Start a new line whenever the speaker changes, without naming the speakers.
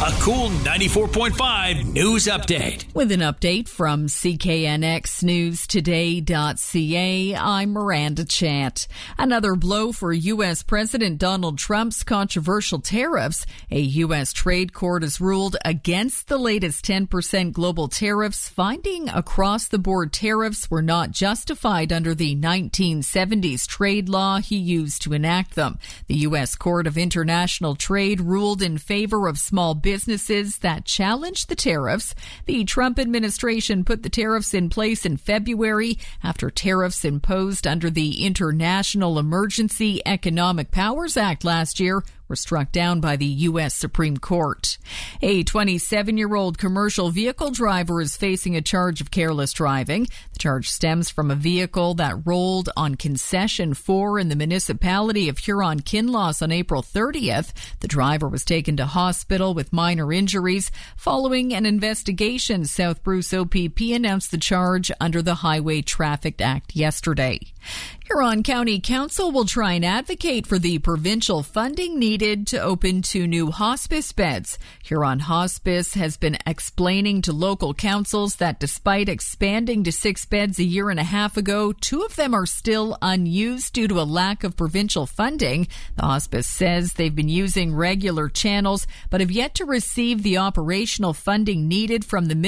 A cool 94.5 news update.
With an update from CKNXNewsToday.ca, I'm Miranda Chant. Another blow for U.S. President Donald Trump's controversial tariffs. A U.S. trade court has ruled against the latest 10% global tariffs, finding across-the-board tariffs were not justified under the 1970s trade law he used to enact them. The U.S. Court of International Trade ruled in favor of small businesses that challenged the tariffs. The Trump administration put the tariffs in place in February after tariffs imposed under the International Emergency Economic Powers Act last year were struck down by the U.S. Supreme Court. A 27-year-old commercial vehicle driver is facing a charge of careless driving. The charge stems from a vehicle that rolled on Concession 4 in the municipality of Huron-Kinloss on April 30th. The driver was taken to hospital with minor injuries. Following an investigation, South Bruce OPP announced the charge under the Highway Traffic Act yesterday. Huron County Council will try and advocate for the provincial funding needed to open 2 new hospice beds. Huron Hospice has been explaining to local councils that despite expanding to 6 beds a year and a half ago, 2 of them are still unused due to a lack of provincial funding. The hospice says they've been using regular channels but have yet to receive the operational funding needed from the